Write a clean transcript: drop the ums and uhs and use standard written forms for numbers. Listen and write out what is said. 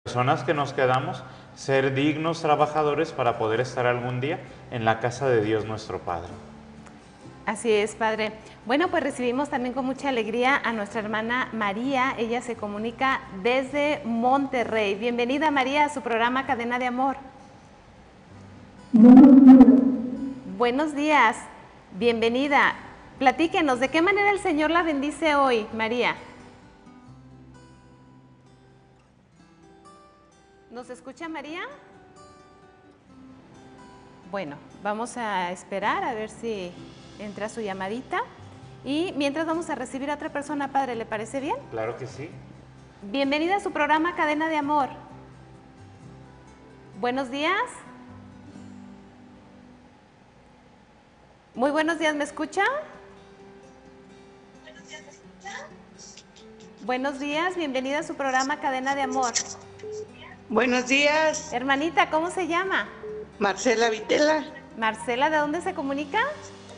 personas que nos quedamos, ser dignos trabajadores para poder estar algún día en la casa de Dios nuestro Padre. Así es, Padre. Bueno, pues recibimos también con mucha alegría a nuestra hermana María. Ella se comunica desde Monterrey. Bienvenida, María, a su programa Cadena de Amor. Buenos días. Bienvenida. Platíquenos, ¿de qué manera el Señor la bendice hoy, María? ¿Nos escucha, María? Bueno, vamos a esperar a ver si entra su llamadita. Y mientras vamos a recibir a otra persona, Padre, ¿le parece bien? Claro que sí. Bienvenida a su programa Cadena de Amor. Buenos días. Muy buenos días, ¿me escucha? Buenos días, bienvenida a su programa Cadena de Amor. Buenos días. Hermanita, ¿cómo se llama? Marcela Vitela. Marcela, ¿de dónde se comunica?